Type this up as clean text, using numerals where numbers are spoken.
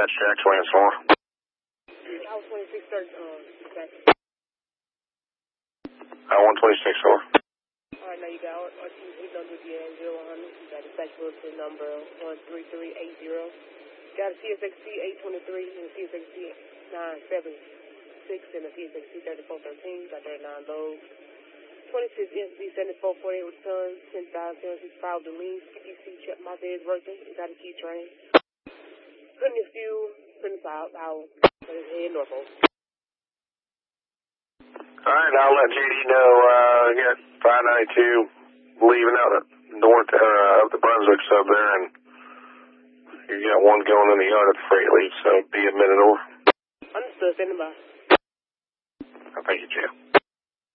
Dispatch, Jack 24. I was 2630, okay. 126, over. Alright, now you got RT 800 0100. You got dispatch bulletin number 13380. Got a CSXT 823 and a CSXT 976 and a CSXT 3413. Got 39 loads. 26 SD 7448 return, 10,765 the lean. PTC check my bed's working. You got a key train. Putting your fuel, putting the power, head Norfolk. Alright, I'll let JD know, got 592 leaving out north of the Brunswick sub there, and you got one going in the yard at the freight leave, so be a minute over. Understood, send them by. Thank you, Jim.